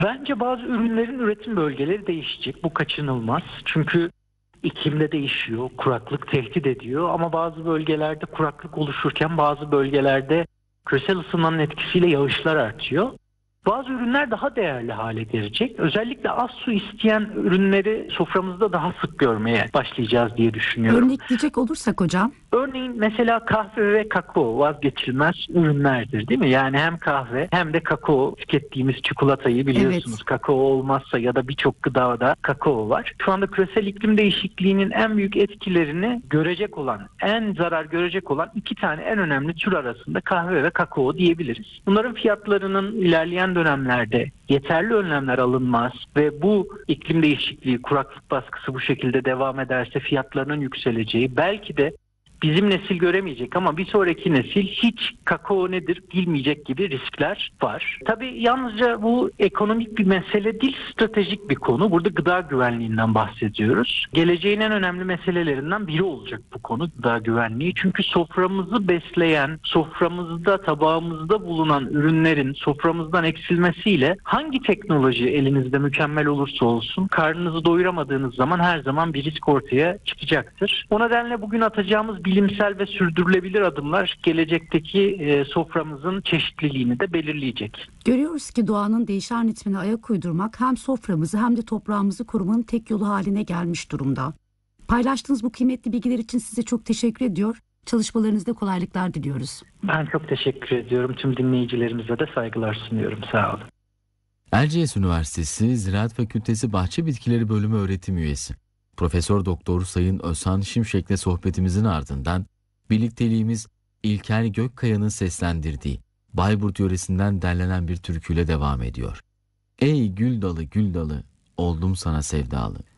Bence bazı ürünlerin üretim bölgeleri değişecek. Bu kaçınılmaz. Çünkü iklimde değişiyor, kuraklık tehdit ediyor ama bazı bölgelerde kuraklık oluşurken bazı bölgelerde küresel ısınmanın etkisiyle yağışlar artıyor. Bazı ürünler daha değerli hale gelecek. Özellikle az su isteyen ürünleri soframızda daha sık görmeye başlayacağız diye düşünüyorum. Örnekleyecek olursak hocam. Örneğin mesela kahve ve kakao vazgeçilmez ürünlerdir, değil mi? Yani hem kahve hem de kakao, tükettiğimiz çikolatayı biliyorsunuz. Evet. Kakao olmazsa ya da birçok gıdada kakao var. Şu anda küresel iklim değişikliğinin en büyük etkilerini görecek olan, en zarar görecek olan iki tane en önemli tür arasında kahve ve kakao diyebiliriz. Bunların fiyatlarının ilerleyen dönemlerde yeterli önlemler alınmaz ve bu iklim değişikliği, kuraklık baskısı bu şekilde devam ederse fiyatlarının yükseleceği, belki de bizim nesil göremeyecek ama bir sonraki nesil hiç kakao nedir bilmeyecek gibi riskler var. Tabii yalnızca bu ekonomik bir mesele değil, stratejik bir konu. Burada gıda güvenliğinden bahsediyoruz. Geleceğin en önemli meselelerinden biri olacak bu konu, gıda güvenliği. Çünkü soframızı besleyen, soframızda, tabağımızda bulunan ürünlerin soframızdan eksilmesiyle hangi teknoloji elinizde mükemmel olursa olsun karnınızı doyuramadığınız zaman her zaman bir risk ortaya çıkacaktır. O nedenle bugün atacağımız bilimsel ve sürdürülebilir adımlar gelecekteki soframızın çeşitliliğini de belirleyecek. Görüyoruz ki doğanın değişen ritmine ayak uydurmak hem soframızı hem de toprağımızı korumanın tek yolu haline gelmiş durumda. Paylaştığınız bu kıymetli bilgiler için size çok teşekkür ediyor. Çalışmalarınızda kolaylıklar diliyoruz. Ben çok teşekkür ediyorum. Tüm dinleyicilerimize de saygılar sunuyorum. Sağ olun. Erciyes Üniversitesi Ziraat Fakültesi Bahçe Bitkileri Bölümü öğretim üyesi Profesör Doktor Sayın Özhan Şimşek'le sohbetimizin ardından birlikteliğimiz İlker Gökkaya'nın seslendirdiği Bayburt yöresinden derlenen bir türküyle devam ediyor. Ey gül dalı gül dalı, oldum sana sevdalı.